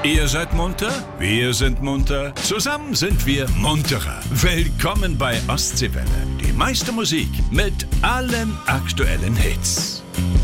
Ihr seid munter? Wir sind munter. Zusammen sind wir munterer. Willkommen bei Ostseewelle. Die meiste Musik mit allen aktuellen Hits.